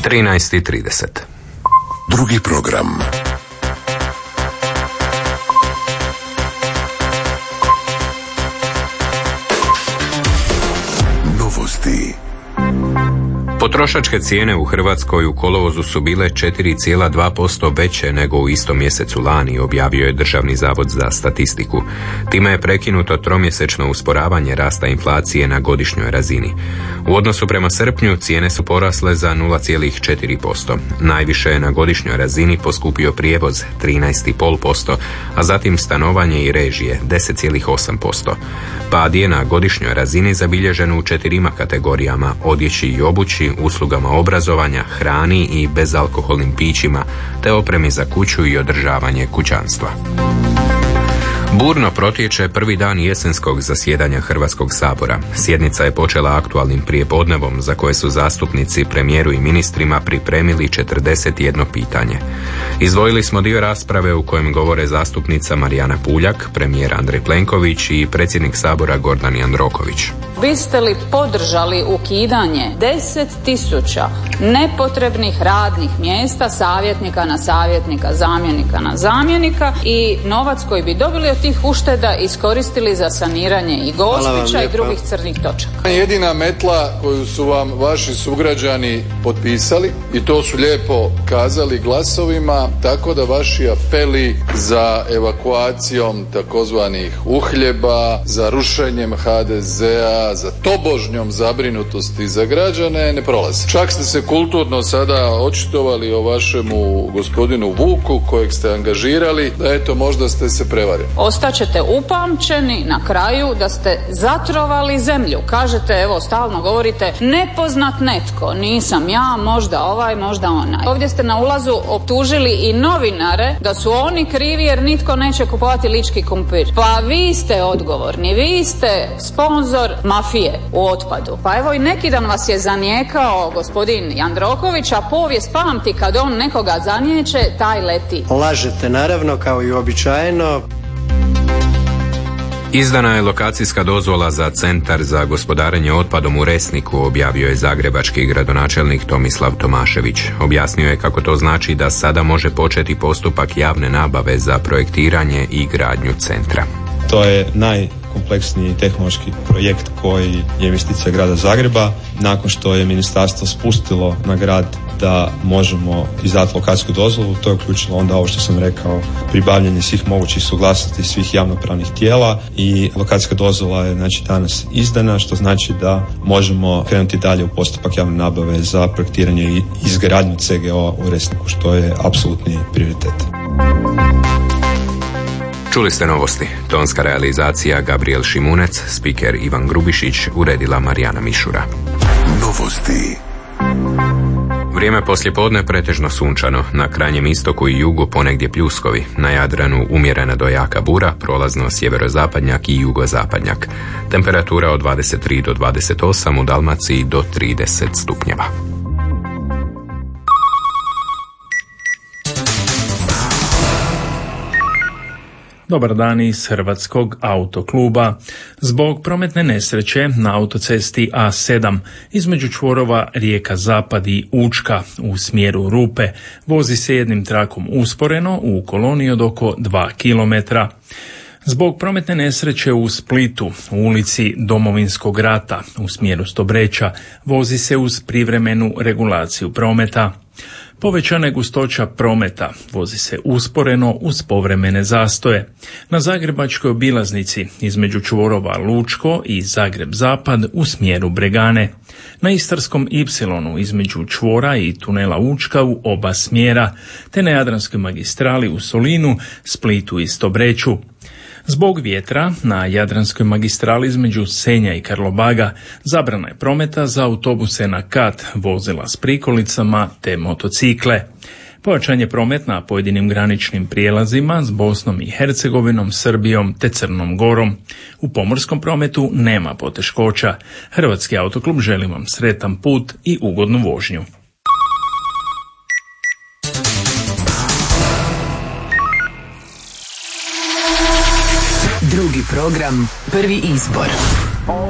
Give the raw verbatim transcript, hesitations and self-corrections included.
trinaest i trideset. Drugi program. Novosti. Potrošačke cijene u Hrvatskoj u kolovozu su bile četiri zarez dva posto veće nego u istom mjesecu lani, objavio je Državni zavod za statistiku. Time je prekinuto tromjesečno usporavanje rasta inflacije na godišnjoj razini. U odnosu prema srpnju cijene su porasle za nula zarez četiri posto. Najviše je na godišnjoj razini poskupio prijevoz trinaest zarez pet posto, a zatim stanovanje i režije deset zarez osam posto. Pad je na godišnjoj razini zabilježen u četirima kategorijama: odjeći i obući, uslugama obrazovanja, hrani i bezalkoholnim pićima, te opremi za kuću i održavanje kućanstva. Burno protječe prvi dan jesenskog zasjedanja Hrvatskog sabora. Sjednica je počela aktualnim prijepodnevom za koje su zastupnici premijeru i ministrima pripremili četrdeset jedno pitanje. Izdvojili smo dio rasprave u kojem govore zastupnica Marijana Puljak, premijer Andrej Plenković i predsjednik Sabora Gordan Jandroković. Biste li podržali ukidanje deset tisuća nepotrebnih radnih mjesta, savjetnika na savjetnika, zamjenika na zamjenika, i novac koji bi dobili od tih ušteda iskoristili za saniranje i Gospića i drugih crnih točaka? Jedina metla koju su vam vaši sugrađani potpisali, i to su lijepo kazali glasovima, tako da vaši apeli za evakuacijom takozvanih uhljeba, za rušenjem ha de zea, za tobožnjom zabrinutosti za građane ne prolazi. Čak ste se kulturno sada očitovali o vašemu gospodinu Vuku kojeg ste angažirali, da eto možda ste se prevarili. Ostaćete upamćeni na kraju da ste zatrovali zemlju. Kažete, evo stalno govorite, nepoznat netko, nisam ja, možda ovaj, možda onaj. Ovdje ste na ulazu optužili i novinare da su oni krivi jer nitko neće kupovati lički kumpir. Pa vi ste odgovorni, vi ste sponzor mafije u otpadu. Pa evo i neki dan vas je zanijekao gospodin Jandroković, a povijest pamti kad on nekoga zaniječe, taj leti. Lažete naravno, kao i uobičajeno. Izdana je lokacijska dozvola za Centar za gospodarenje otpadom u Resniku, objavio je zagrebački gradonačelnik Tomislav Tomašević. Objasnio je kako to znači da sada može početi postupak javne nabave za projektiranje i gradnju centra. To je najkompleksniji tehnološki projekt koji je investicija grada Zagreba. Nakon što je ministarstvo spustilo na grad da možemo izdati lokacijsku dozvolu, to je uključilo onda ovo što sam rekao, pribavljanje svih mogućih suglasnosti svih javnopravnih tijela, i lokacijska dozvola je znači danas izdana, što znači da možemo krenuti dalje u postupak javne nabave za projektiranje i izgradnju ce ge o u Resniku, što je apsolutni prioritet. Čuli ste novosti. Tonska realizacija Gabriel Šimunec, spiker Ivan Grubišić, uredila Marijana Mišura. Novosti. Vrijeme poslijepodne pretežno sunčano, na krajnjem istoku i jugu ponegdje pljuskovi, na Jadranu umjerena do jaka bura, prolazno sjeverozapadnjak i jugozapadnjak. Temperatura od dvadeset tri do dvadeset osam, u Dalmaciji do trideset stupnjeva. Dobar dan iz Hrvatskog autokluba. Zbog prometne nesreće na autocesti A sedam između čvorova Rijeka Zapad i Učka u smjeru Rupe vozi se jednim trakom usporeno u koloni od oko dva kilometra. Zbog prometne nesreće u Splitu u ulici Domovinskog rata u smjeru Stobreča vozi se uz privremenu regulaciju prometa. Povećana je gustoća prometa, vozi se usporeno uz povremene zastoje. Na zagrebačkoj obilaznici između čvorova Lučko i Zagreb Zapad u smjeru Bregane. Na Istarskom Ipsilonu između čvora i tunela Učka u oba smjera, te na Jadranskoj magistrali u Solinu, Splitu i Stobreću. Zbog vjetra na Jadranskoj magistrali između Senja i Karlobaga zabrana je prometa za autobuse na kat, vozila s prikolicama te motocikle. Pojačan je promet na pojedinim graničnim prijelazima s Bosnom i Hercegovinom, Srbijom te Crnom Gorom. U pomorskom prometu nema poteškoća. Hrvatski autoklub želi vam sretan put i ugodnu vožnju. Drugi program, prvi izbor.